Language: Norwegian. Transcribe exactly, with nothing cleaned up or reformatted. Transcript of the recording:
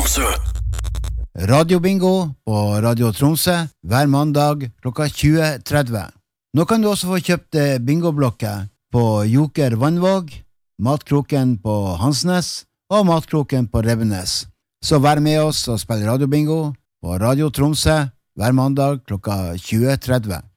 Tromsø. Radiobingo på Radio Tromsø hver mandag klokka tjue tretti. Nå kan du også få kjøpt bingoblokker på Joker Vannvåg, Matkroken på Hansnes og Matkroken på Revenes. Så vær med oss og spill radiobingo på Radio Tromsø hver mandag klokka tjue tretti.